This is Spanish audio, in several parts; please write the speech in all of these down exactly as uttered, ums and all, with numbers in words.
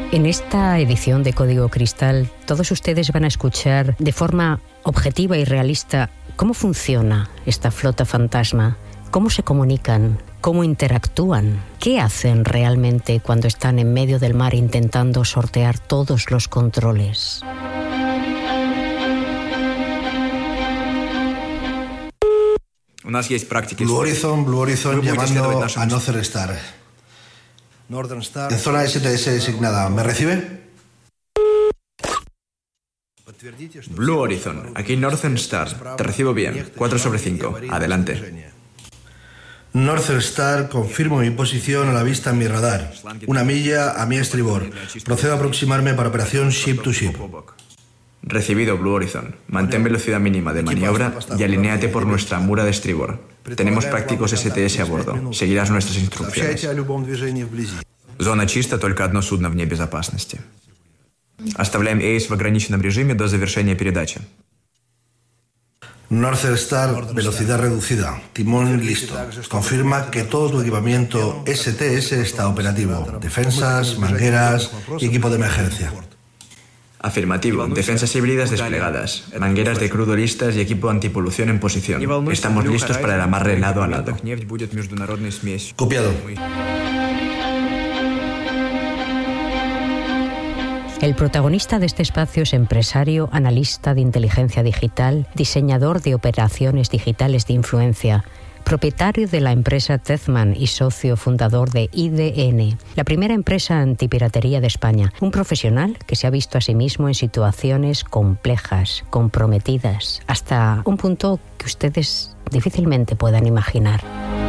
En esta edición de Código Cristal, todos ustedes van a escuchar de forma objetiva y realista cómo funciona esta flota fantasma, cómo se comunican, cómo interactúan, qué hacen realmente cuando están en medio del mar intentando sortear todos los controles. Blue Horizon, Blue Horizon llamando a Northern Star. En zona S T S designada. ¿Me recibe? Blue Horizon, aquí Northern Star. Te recibo bien. cuatro sobre cinco. Adelante. Northern Star, confirmo mi posición a la vista en mi radar. Una milla a mi estribor. Procedo a aproximarme para operación ship to ship. Recibido, Blue Horizon. Mantén velocidad mínima de maniobra y alinéate por nuestra mura de estribor. Tenemos prácticos S T S a bordo. Seguirás nuestras instrucciones. Зона чиста, только одно судно вне безопасности. Оставляем эйс в ограниченном режиме до завершения передачи. Northern Star, velocidad reducida. Timón listo. Confirma que todo tu equipamiento S T S está operativo. Defensas, mangueras y equipo de emergencia. Afirmativo. Defensas híbridas desplegadas. Mangueras de crudo listas y equipo antipolución en posición. Estamos listos para el amarre lado a lado. Copiado. El protagonista de este espacio es empresario, analista de inteligencia digital, diseñador de operaciones digitales de influencia, propietario de la empresa Tezman y socio fundador de I D N, la primera empresa antipiratería de España. Un profesional que se ha visto a sí mismo en situaciones complejas, comprometidas, hasta un punto que ustedes difícilmente puedan imaginar.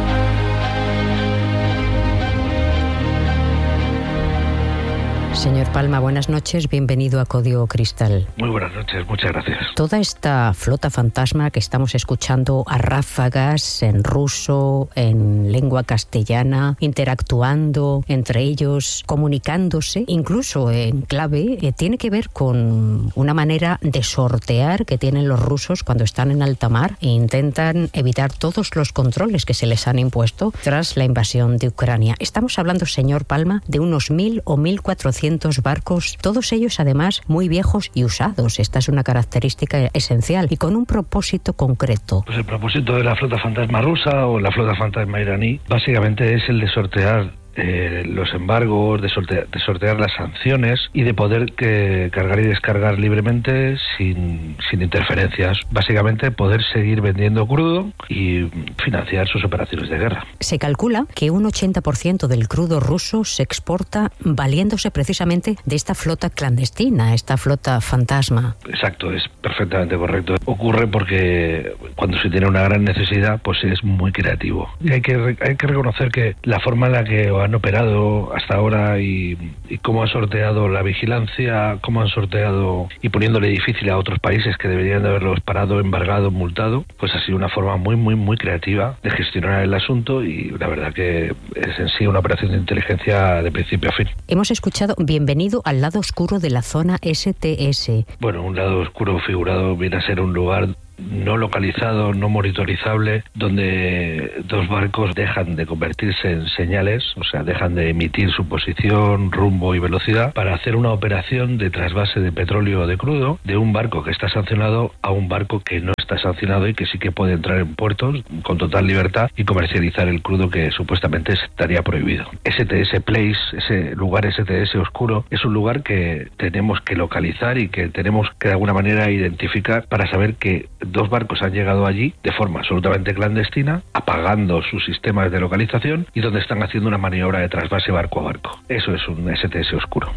Señor Palma, buenas noches, bienvenido a Código Cristal. Muy buenas noches, muchas gracias. Toda esta flota fantasma que estamos escuchando a ráfagas en ruso, en lengua castellana, interactuando entre ellos, comunicándose, incluso en clave, eh, tiene que ver con una manera de sortear que tienen los rusos cuando están en alta mar e intentan evitar todos los controles que se les han impuesto tras la invasión de Ucrania. Estamos hablando, señor Palma, de unos mil o mil cuatrocientos barcos, todos ellos además muy viejos y usados. Esta es una característica esencial y con un propósito concreto. Pues el propósito de la flota fantasma rusa o la flota fantasma iraní básicamente es el de sortear Eh, los embargos, de sortear, de sortear las sanciones y de poder que, cargar y descargar libremente sin, sin interferencias. Básicamente poder seguir vendiendo crudo y financiar sus operaciones de guerra. Se calcula que un ochenta por ciento del crudo ruso se exporta valiéndose precisamente de esta flota clandestina, esta flota fantasma. Exacto, es perfectamente correcto. Ocurre porque cuando se tiene una gran necesidad, pues es muy creativo. Y hay que, hay que reconocer que la forma en la que han operado hasta ahora y, y cómo han sorteado la vigilancia, cómo han sorteado y poniéndole difícil a otros países que deberían de haberlos parado, embargado, multado, pues ha sido una forma muy, muy, muy creativa de gestionar el asunto y la verdad que es en sí una operación de inteligencia de principio a fin. Hemos escuchado bienvenido al lado oscuro de la zona S T S. Bueno, un lado oscuro figurado viene a ser un lugar no localizado, no monitorizable, donde dos barcos dejan de convertirse en señales, o sea, dejan de emitir su posición, rumbo y velocidad para hacer una operación de trasvase de petróleo o de crudo de un barco que está sancionado a un barco que no está sancionado y que sí que puede entrar en puertos con total libertad y comercializar el crudo que supuestamente estaría prohibido. S T S Place, ese lugar S T S oscuro, es un lugar que tenemos que localizar y que tenemos que de alguna manera identificar para saber que dos barcos han llegado allí de forma absolutamente clandestina, apagando sus sistemas de localización y donde están haciendo una maniobra de trasvase barco a barco. Eso es un S T S oscuro.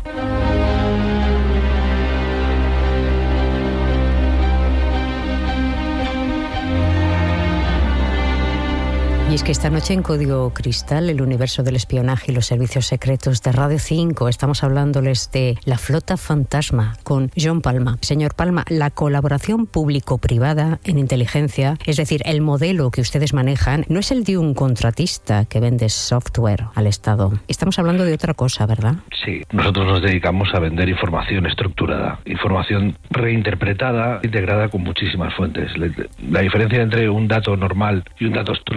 Y es que esta noche en Código Cristal, el universo del espionaje y los servicios secretos de Radio cinco, estamos hablándoles de la flota fantasma con John Palma. Señor Palma, la colaboración público-privada en inteligencia, es decir, el modelo que ustedes manejan, no es el de un contratista que vende software al Estado. Estamos hablando de otra cosa, ¿verdad? Sí, nosotros nos dedicamos a vender información estructurada, información reinterpretada, integrada con muchísimas fuentes. La diferencia entre un dato normal y un dato estructurado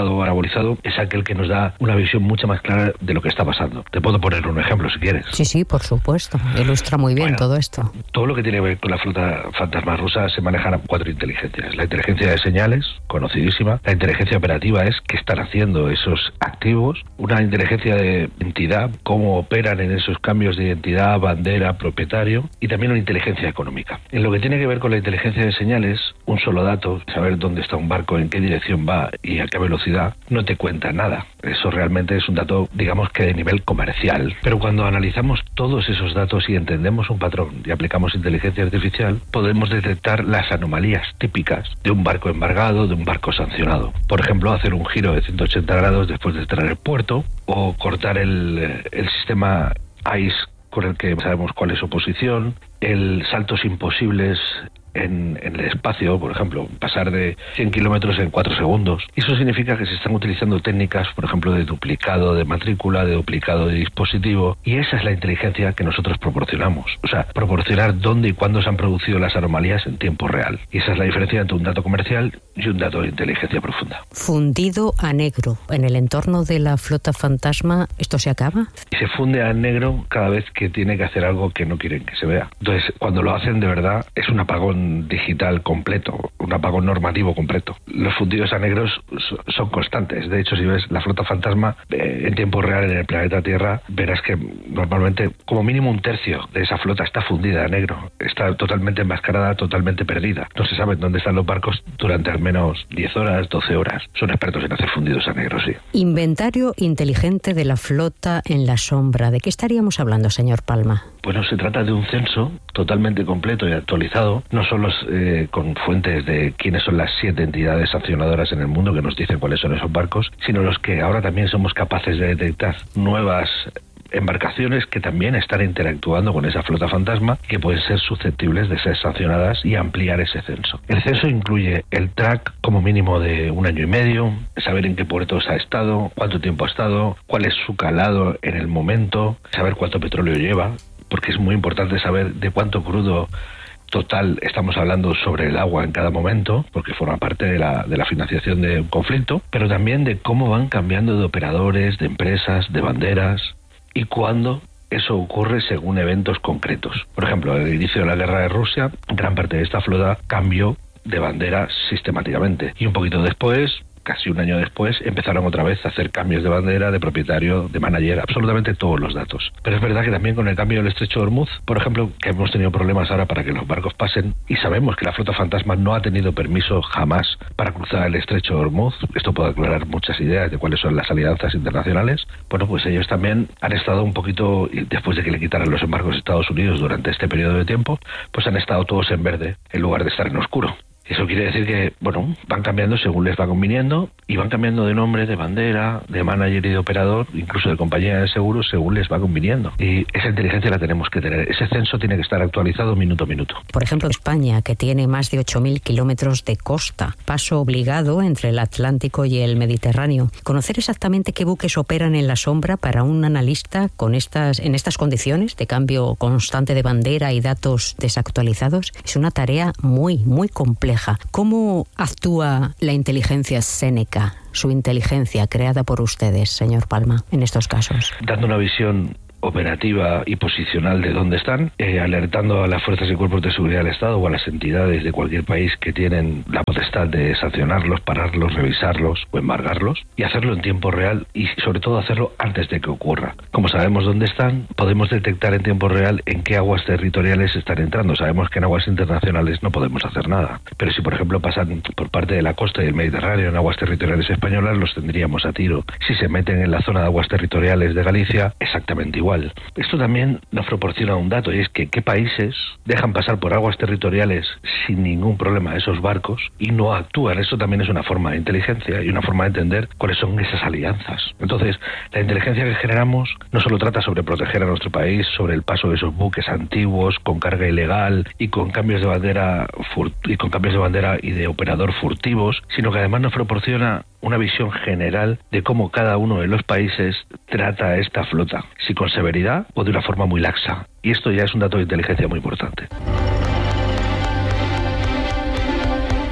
estado anabolizado es aquel que nos da una visión mucho más clara de lo que está pasando. Te puedo poner un ejemplo si quieres. Sí, sí, por supuesto. Ilustra muy bien bueno, todo esto. Todo lo que tiene que ver con la flota fantasma rusa se manejan cuatro inteligencias. La inteligencia de señales, conocidísima. La inteligencia operativa es qué están haciendo esos activos. Una inteligencia de identidad, cómo operan en esos cambios de identidad, bandera, propietario. Y también una inteligencia económica. En lo que tiene que ver con la inteligencia de señales, un solo dato, saber dónde está un barco, en qué dirección va y a qué velocidad, no te cuenta nada. Eso realmente es un dato, digamos que de nivel comercial. Pero cuando analizamos todos esos datos y entendemos un patrón y aplicamos inteligencia artificial, podemos detectar las anomalías típicas de un barco embargado, de un barco sancionado. Por ejemplo, hacer un giro de ciento ochenta grados después de entrar al puerto o cortar el, el sistema I C E con el que sabemos cuál es su posición, el saltos imposibles en, en el espacio, por ejemplo, pasar de cien kilómetros en cuatro segundos. Eso significa que se están utilizando técnicas, por ejemplo, de duplicado de matrícula, de duplicado de dispositivo, y esa es la inteligencia que nosotros proporcionamos. O sea, proporcionar dónde y cuándo se han producido las anomalías en tiempo real. Y esa es la diferencia entre un dato comercial y un dato de inteligencia profunda. Fundido a negro. En el entorno de la flota fantasma, ¿esto se acaba? Y se funde a negro cada vez que tiene que hacer algo que no quieren que se vea. Entonces, cuando lo hacen de verdad, es un apagón digital completo, un apagón normativo completo. Los fundidos a negros son constantes. De hecho, si ves la flota fantasma eh, en tiempo real en el planeta Tierra, verás que normalmente como mínimo un tercio de esa flota está fundida a negro. Está totalmente enmascarada, totalmente perdida. No se sabe dónde están los barcos durante al menos diez horas, doce horas. Son expertos en hacer fundidos a negro, sí. Inventario inteligente de la flota en la sombra. ¿De qué estaríamos hablando, señor Palma? Bueno, se trata de un censo totalmente completo y actualizado, no solo eh, con fuentes de quiénes son las siete entidades sancionadoras en el mundo que nos dicen cuáles son esos barcos, sino los que ahora también somos capaces de detectar nuevas embarcaciones que también están interactuando con esa flota fantasma, que pueden ser susceptibles de ser sancionadas y ampliar ese censo. El censo incluye el track como mínimo de un año y medio, saber en qué puertos ha estado, cuánto tiempo ha estado, cuál es su calado en el momento, saber cuánto petróleo lleva, porque es muy importante saber de cuánto crudo total estamos hablando sobre el agua en cada momento, porque forma parte de la, de la financiación de un conflicto, pero también de cómo van cambiando de operadores, de empresas, de banderas, y cuándo eso ocurre según eventos concretos. Por ejemplo, al inicio de la guerra de Rusia, gran parte de esta flota cambió de bandera sistemáticamente, y un poquito después, casi un año después, empezaron otra vez a hacer cambios de bandera, de propietario, de manager, absolutamente todos los datos. Pero es verdad que también con el cambio del estrecho de Hormuz, por ejemplo, que hemos tenido problemas ahora para que los barcos pasen, y sabemos que la flota fantasma no ha tenido permiso jamás para cruzar el estrecho de Hormuz. Esto puede aclarar muchas ideas de cuáles son las alianzas internacionales. Bueno, pues ellos también han estado un poquito, después de que le quitaran los embargos a Estados Unidos durante este periodo de tiempo, pues han estado todos en verde en lugar de estar en oscuro. Eso quiere decir que, bueno, van cambiando según les va conviniendo y van cambiando de nombre, de bandera, de manager y de operador, incluso de compañía de seguros, según les va conviniendo. Y esa inteligencia la tenemos que tener. Ese censo tiene que estar actualizado minuto a minuto. Por ejemplo, España, que tiene más de ocho mil kilómetros de costa, paso obligado entre el Atlántico y el Mediterráneo. Conocer exactamente qué buques operan en la sombra para un analista con estas, en estas condiciones de cambio constante de bandera y datos desactualizados es una tarea muy, muy compleja. ¿Cómo actúa la inteligencia Seneca, su inteligencia creada por ustedes, señor Palma, en estos casos? Dando una visión operativa y posicional de dónde están, eh, alertando a las fuerzas y cuerpos de seguridad del Estado o a las entidades de cualquier país que tienen la potestad de sancionarlos, pararlos, revisarlos o embargarlos, y hacerlo en tiempo real y sobre todo hacerlo antes de que ocurra. Como sabemos dónde están, podemos detectar en tiempo real en qué aguas territoriales están entrando. Sabemos que en aguas internacionales no podemos hacer nada, pero si por ejemplo pasan por parte de la costa y el Mediterráneo en aguas territoriales españolas, los tendríamos a tiro. Si se meten en la zona de aguas territoriales de Galicia, exactamente igual. Esto también nos proporciona un dato, y es que qué países dejan pasar por aguas territoriales sin ningún problema a esos barcos y no actúan. Esto también es una forma de inteligencia y una forma de entender cuáles son esas alianzas. Entonces, la inteligencia que generamos no solo trata sobre proteger a nuestro país, sobre el paso de esos buques antiguos con carga ilegal y con cambios de bandera y con cambios de bandera y de operador furtivos, sino que además nos proporciona una visión general de cómo cada uno de los países trata a esta flota, si con severidad o de una forma muy laxa. Y esto ya es un dato de inteligencia muy importante.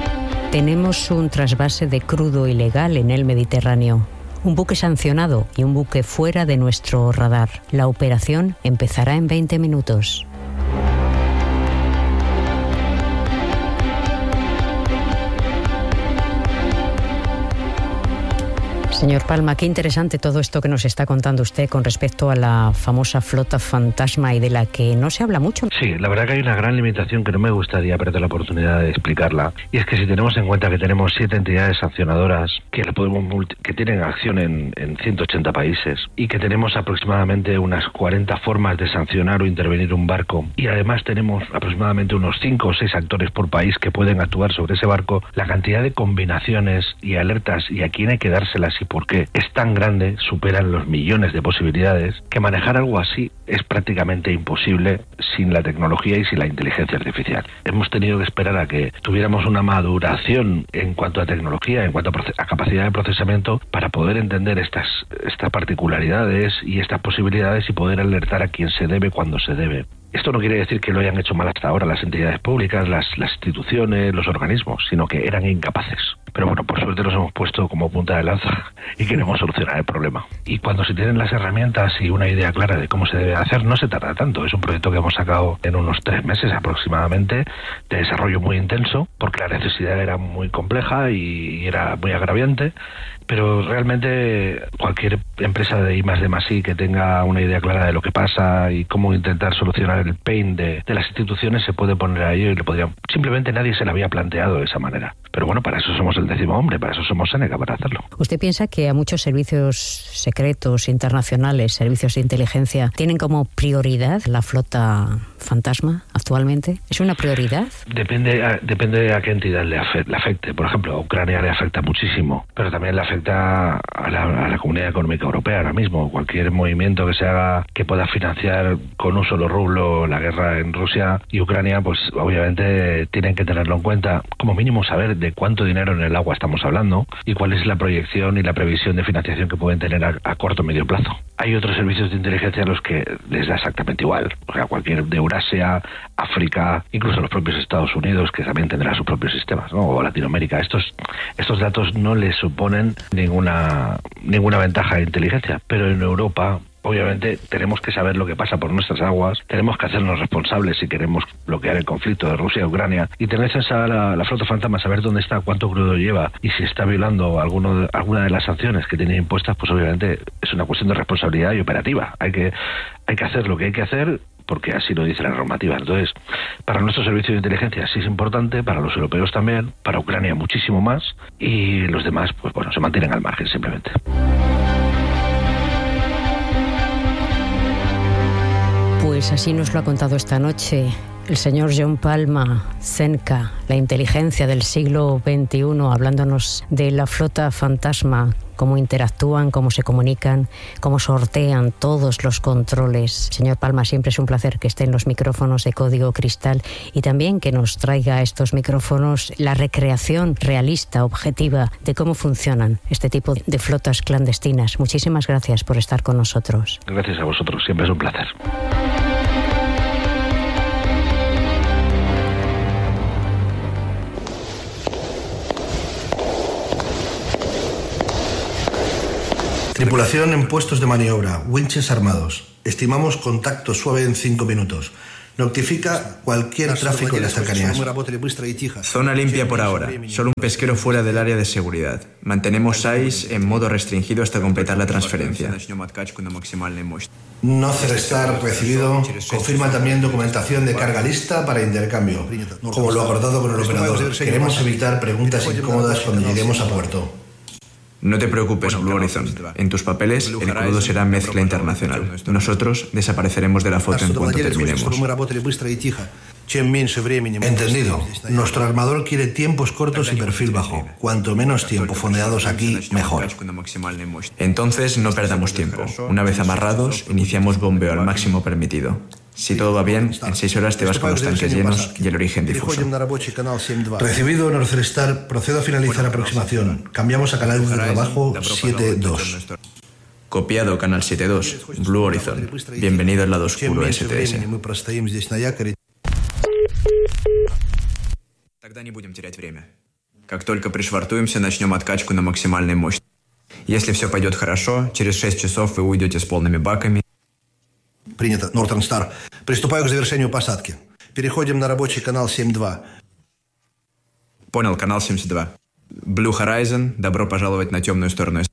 Tenemos un trasvase de crudo ilegal en el Mediterráneo. Un buque sancionado y un buque fuera de nuestro radar. La operación empezará en veinte minutos. Señor Palma, qué interesante todo esto que nos está contando usted con respecto a la famosa flota fantasma y de la que no se habla mucho. Sí, la verdad que hay una gran limitación que no me gustaría perder la oportunidad de explicarla. Y es que si tenemos en cuenta que tenemos siete entidades sancionadoras que, le podemos multi- que tienen acción en, en ciento ochenta países y que tenemos aproximadamente unas cuarenta formas de sancionar o intervenir un barco y además tenemos aproximadamente unos cinco o seis actores por país que pueden actuar sobre ese barco, la cantidad de combinaciones y alertas y a quién hay que dárselas y por qué es tan grande, superan los millones de posibilidades, que manejar algo así es prácticamente imposible sin la tecnología y sin la inteligencia artificial. Hemos tenido que esperar a que tuviéramos una maduración en cuanto a tecnología, en cuanto a, proce- a capacidad de procesamiento, para poder entender estas, estas particularidades y estas posibilidades y poder alertar a quien se debe cuando se debe. Esto no quiere decir que lo hayan hecho mal hasta ahora las entidades públicas, las, las instituciones, los organismos, sino que eran incapaces. Pero bueno, por suerte nos hemos puesto como punta de lanza y queremos solucionar el problema. Y cuando se tienen las herramientas y una idea clara de cómo se debe hacer, no se tarda tanto. Es un proyecto que hemos sacado en unos tres meses aproximadamente, de desarrollo muy intenso, porque la necesidad era muy compleja y era muy agraviante. Pero realmente cualquier empresa de I más D más I que tenga una idea clara de lo que pasa y cómo intentar solucionar el pain de, de las instituciones se puede poner a ello y le podría... Simplemente nadie se lo había planteado de esa manera. Pero bueno, para eso somos el décimo hombre, para eso somos Seneca, para hacerlo. ¿Usted piensa que a muchos servicios secretos internacionales, servicios de inteligencia, tienen como prioridad la flota fantasma actualmente? ¿Es una prioridad? Depende a, depende a qué entidad le, afe, le afecte. Por ejemplo, a Ucrania le afecta muchísimo, pero también le afecta a la, a la Comunidad Económica Europea ahora mismo. Cualquier movimiento que se haga que pueda financiar con un solo rublo la guerra en Rusia y Ucrania, pues obviamente tienen que tenerlo en cuenta. Como mínimo saber de cuánto dinero en el agua estamos hablando y cuál es la proyección y la previsión de financiación que pueden tener a, a corto o medio plazo. Hay otros servicios de inteligencia a los que les da exactamente igual. O sea, cualquier de Eurasia, África, incluso los propios Estados Unidos, que también tendrán sus propios sistemas, ¿no? O Latinoamérica. Estos, estos datos no les suponen ninguna, ninguna ventaja de inteligencia, pero en Europa... Obviamente tenemos que saber lo que pasa por nuestras aguas, tenemos que hacernos responsables si queremos bloquear el conflicto de Rusia y Ucrania y tener esa la, la flota fantasma, saber dónde está, cuánto crudo lleva y si está violando alguno, alguna de las sanciones que tiene impuestas, pues obviamente es una cuestión de responsabilidad y operativa. Hay que, hay que hacer lo que hay que hacer porque así lo dice la normativa. Entonces, para nuestro servicio de inteligencia sí es importante, para los europeos también, para Ucrania muchísimo más y los demás, pues bueno, se mantienen al margen simplemente. Pues así nos lo ha contado esta noche el señor John Palma, Seneca, la inteligencia del siglo veintiuno, hablándonos de la flota fantasma, cómo interactúan, cómo se comunican, cómo sortean todos los controles. Señor Palma, siempre es un placer que esté en los micrófonos de Código Cristal y también que nos traiga a estos micrófonos la recreación realista, objetiva, de cómo funcionan este tipo de flotas clandestinas. Muchísimas gracias por estar con nosotros. Gracias a vosotros, siempre es un placer. Tripulación en puestos de maniobra, winches armados. Estimamos contacto suave en cinco minutos. Notifica cualquier tráfico en las cercanías. Zona limpia por ahora. Solo un pesquero fuera del área de seguridad. Mantenemos S A I S en modo restringido hasta completar la transferencia. No Cerestar recibido. Confirma también documentación de carga lista para intercambio, como lo acordado con el operador. Queremos evitar preguntas incómodas cuando lleguemos a puerto. No te preocupes, Blue Horizon. En tus papeles, el crudo será mezcla internacional. Nosotros desapareceremos de la foto en cuanto terminemos. Entendido. Nuestro armador quiere tiempos cortos y perfil bajo. Cuanto menos tiempo fondeados aquí, mejor. Entonces no perdamos tiempo. Una vez amarrados, iniciamos bombeo al máximo permitido. Si todo va bien, en seis horas te vas con los tanques llenos y el origen difuso. Recibido, Northstar. Procedo a finalizar aproximación. Cambiamos a canal de trabajo siete dos. Copiado, canal siete dos. Blue Horizon. Bienvenido al lado oscuro S T S. Тогда не будем терять время. Как только пришвартуемся, начнем откачку на максимальной мощности. Если все пойдет хорошо, через шесть часов вы уйдете с полными баками. Принято, Northern Star. Приступаю к завершению посадки. Переходим на рабочий канал семь два. Понял, канал семьдесят два. Blue Horizon, добро пожаловать на темную сторону.